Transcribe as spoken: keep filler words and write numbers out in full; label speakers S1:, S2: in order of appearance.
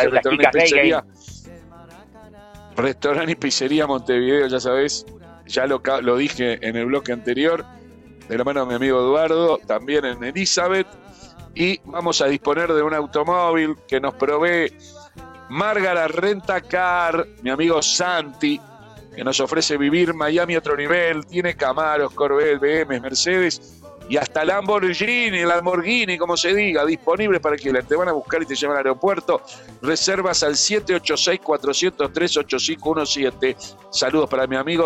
S1: noche, restaurante y pizzería. Restaurante y pizzería Montevideo, ya sabés, ya lo, lo dije en el bloque anterior, de la mano de mi amigo Eduardo, también en Elizabeth, y vamos a disponer de un automóvil que nos provee Márgara Rentacar, mi amigo Santi, que nos ofrece vivir Miami a otro nivel, tiene Camaros, Corvette, B M, Mercedes y hasta Lamborghini, el Lamborghini, como se diga, disponible para que te van a buscar y te llevan al aeropuerto. Reservas al siete ocho seis, cuatro cero tres, ocho cinco uno siete. Saludos para mi amigo